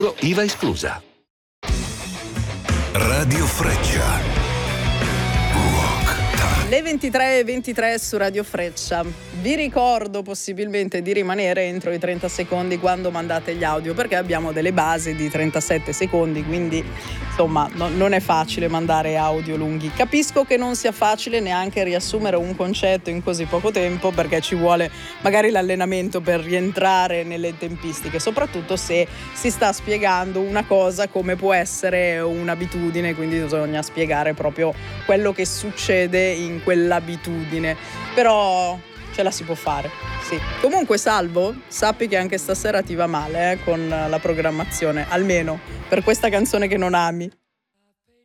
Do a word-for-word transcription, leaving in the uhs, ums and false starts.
I V A esclusa. Radio Freccia. Le ventitré e ventitré su Radio Freccia. Vi ricordo possibilmente di rimanere entro i trenta secondi quando mandate gli audio, perché abbiamo delle basi di trentasette secondi, quindi insomma no, non è facile mandare audio lunghi. Capisco che non sia facile neanche riassumere un concetto in così poco tempo, perché ci vuole magari l'allenamento per rientrare nelle tempistiche, soprattutto se si sta spiegando una cosa come può essere un'abitudine, quindi bisogna spiegare proprio quello che succede in quell'abitudine, però ce la si può fare, sì. Comunque Salvo, sappi che anche stasera ti va male eh, con la programmazione, almeno per questa canzone che non ami.